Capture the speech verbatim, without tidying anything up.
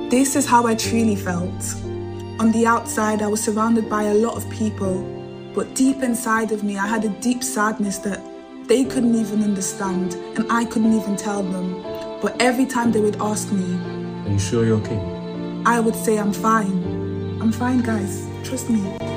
This is how I truly felt. On the outside, I was surrounded by a lot of people, but deep inside of me, I had a deep sadness that they couldn't even understand, and I couldn't even tell them. But every time they would ask me, "Are you sure you're okay?" I would say, "I'm fine. I'm fine, guys. Trust me."